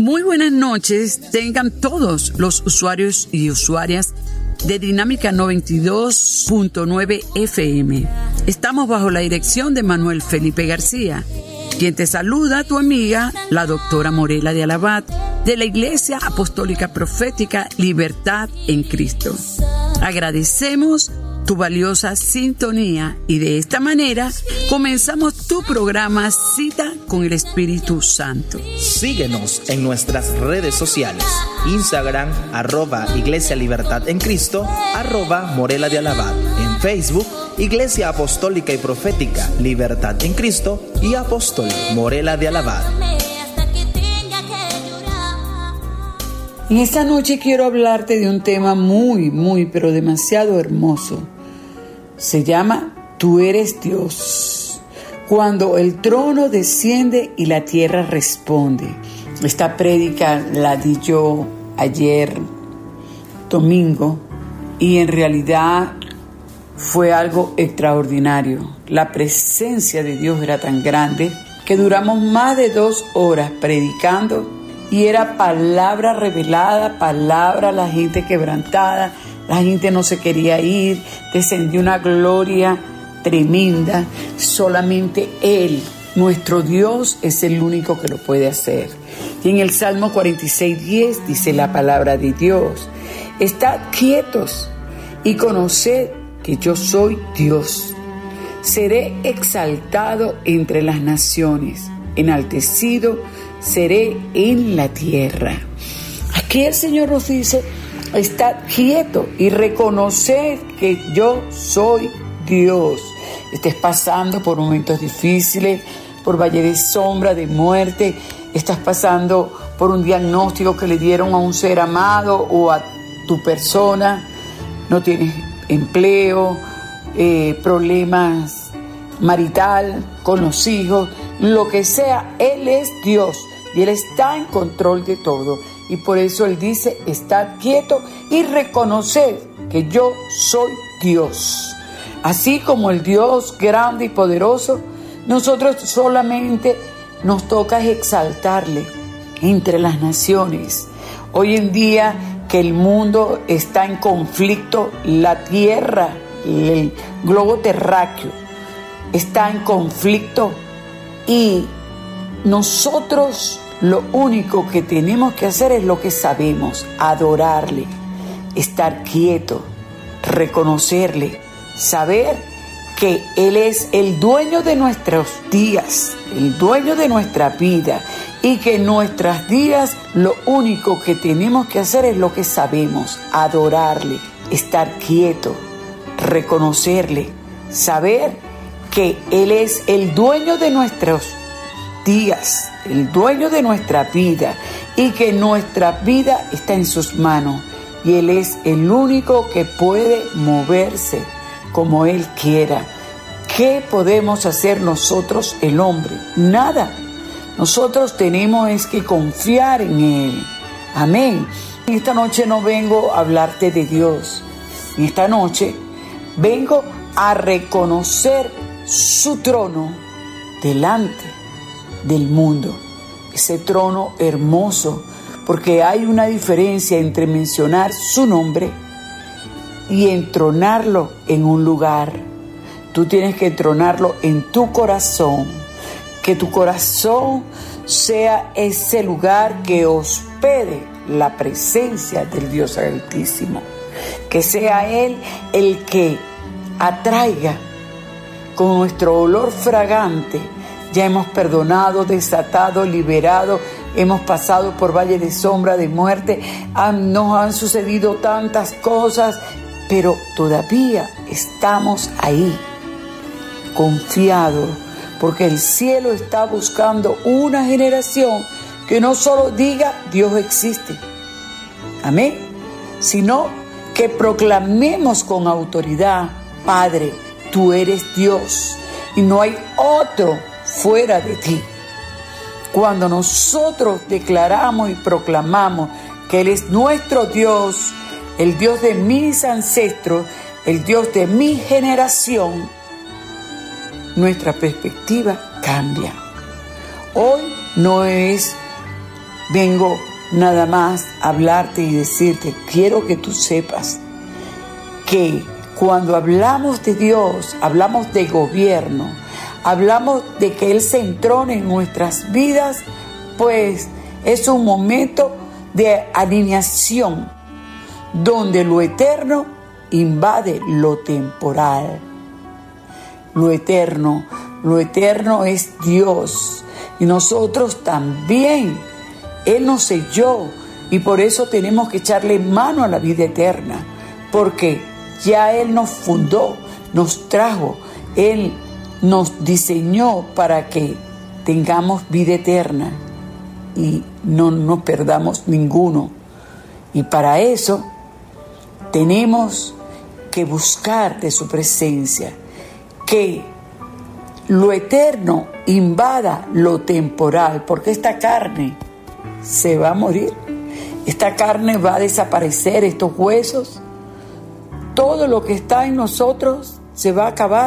Muy buenas noches, tengan todos los usuarios y usuarias de Dinámica 92.9 FM. Estamos bajo la dirección de Manuel Felipe García, quien te saluda, tu amiga, la doctora Morela de Alabat, de la Iglesia Apostólica Profética Libertad en Cristo. Agradecemos tu valiosa sintonía y de esta manera comenzamos tu programa Cita con el Espíritu Santo. Síguenos en nuestras redes sociales: Instagram, @Iglesia Libertad en Cristo, @Morela de Alabat. En Facebook, Iglesia Apostólica y Profética Libertad en Cristo y Apóstol Morela de Alabat. En esta noche quiero hablarte de un tema muy, pero demasiado hermoso. Se llama Tú eres Dios. Cuando el trono desciende y la tierra responde. Esta prédica la di yo ayer domingo y en realidad fue algo extraordinario. La presencia de Dios era tan grande que duramos más de 2 horas predicando y era palabra revelada, palabra, la gente quebrantada, la gente no se quería ir, descendió una gloria tremenda. Solamente Él, nuestro Dios, es el único que lo puede hacer. Y en el Salmo 46:10 dice la palabra de Dios: estad quietos y conoced que yo soy Dios. Seré exaltado entre las naciones, enaltecido seré en la tierra. Aquí el Señor nos dice: estad quieto y reconoced que yo soy Dios. Estés pasando por momentos difíciles, por valle de sombra, de muerte, estás pasando por un diagnóstico que le dieron a un ser amado o a tu persona, no tienes empleo, problemas marital, con los hijos, lo que sea, Él es Dios y Él está en control de todo. Y por eso Él dice: estad quieto y reconoced que yo soy Dios. Así como el Dios grande y poderoso, nosotros solamente nos toca exaltarle entre las naciones. Hoy en día que el mundo está en conflicto, la tierra, el globo terráqueo está en conflicto y nosotros lo único que tenemos que hacer es lo que sabemos: adorarle, estar quieto, reconocerle, saber que Él es el dueño de nuestros días, el dueño de nuestra vida, y que en nuestros días lo único que tenemos que hacer es lo que sabemos: adorarle, estar quieto, reconocerle, saber que Él es el dueño de nuestros días, el dueño de nuestra vida, y que nuestra vida está en sus manos y Él es el único que puede moverse como Él quiera. ¿Qué podemos hacer nosotros, el hombre? Nada. Nosotros tenemos es que confiar en Él. Amén. Esta noche no vengo a hablarte de Dios. Esta noche vengo a reconocer su trono delante del mundo. Ese trono hermoso, porque hay una diferencia entre mencionar su nombre y entronarlo en un lugar. Tú tienes que entronarlo en tu corazón, que tu corazón sea ese lugar que hospede la presencia del Dios Altísimo, que sea Él el que atraiga con nuestro olor fragante. Ya hemos perdonado, desatado, liberado, hemos pasado por valle de sombra, de muerte, nos han sucedido tantas cosas, pero todavía estamos ahí, confiados, porque el cielo está buscando una generación que no solo diga Dios existe, amén, sino que proclamemos con autoridad: Padre, tú eres Dios y no hay otro fuera de ti. Cuando nosotros declaramos y proclamamos que Él es nuestro Dios, el Dios de mis ancestros, el Dios de mi generación, nuestra perspectiva cambia. Hoy no es vengo nada más a hablarte y decirte, quiero que tú sepas que cuando hablamos de Dios, hablamos de gobierno, hablamos de que Él se entrone en nuestras vidas, pues es un momento de alineación donde lo eterno invade lo temporal. Lo eterno es Dios y nosotros también. Él nos selló y por eso tenemos que echarle mano a la vida eterna, porque ya Él nos fundó, nos trajo, Él nos diseñó para que tengamos vida eterna y no nos perdamos ninguno. Y para eso tenemos que buscar de su presencia, que lo eterno invada lo temporal, porque esta carne se va a morir, esta carne va a desaparecer, estos huesos, todo lo que está en nosotros se va a acabar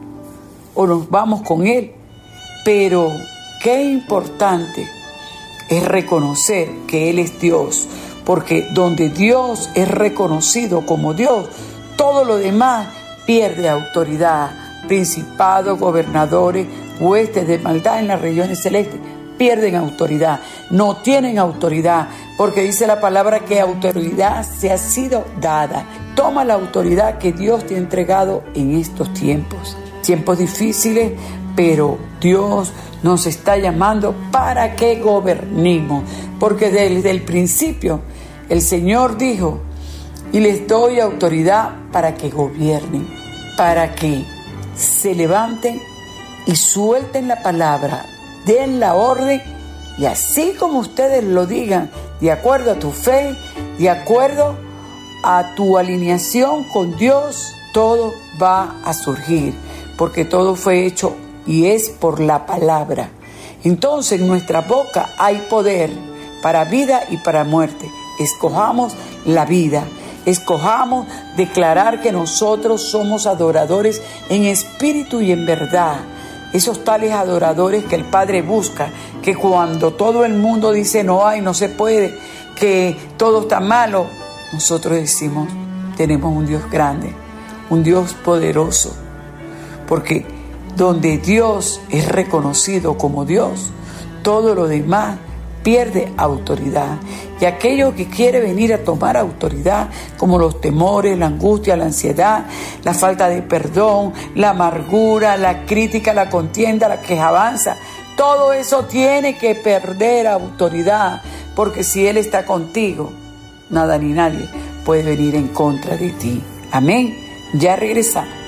o nos vamos con Él. Pero qué importante es reconocer que Él es Dios, porque donde Dios es reconocido como Dios, todo lo demás pierde autoridad. Principados, gobernadores, huestes de maldad en las regiones celestes pierden autoridad, no tienen autoridad, porque dice la palabra que autoridad se ha sido dada. Toma la autoridad que Dios te ha entregado en estos tiempos difíciles, pero Dios nos está llamando para que gobernemos, porque desde el principio el Señor dijo, y les doy autoridad para que gobiernen, para que se levanten y suelten la palabra, den la orden, y así como ustedes lo digan, de acuerdo a tu fe, de acuerdo a tu alineación con Dios, todo va a surgir, porque todo fue hecho y es por la palabra. Entonces en nuestra boca hay poder para vida y para muerte. Escojamos la vida. Escojamos declarar que nosotros somos adoradores en espíritu y en verdad. Esos tales adoradores que el Padre busca, que cuando todo el mundo dice no hay, no se puede, que todo está malo, nosotros decimos, tenemos un Dios grande, un Dios poderoso. Porque donde Dios es reconocido como Dios, todo lo demás pierde autoridad. Y aquello que quiere venir a tomar autoridad, como los temores, la angustia, la ansiedad, la falta de perdón, la amargura, la crítica, la contienda, la quejanza, todo eso tiene que perder autoridad, porque si Él está contigo, nada ni nadie puede venir en contra de ti. Amén. Ya regresamos.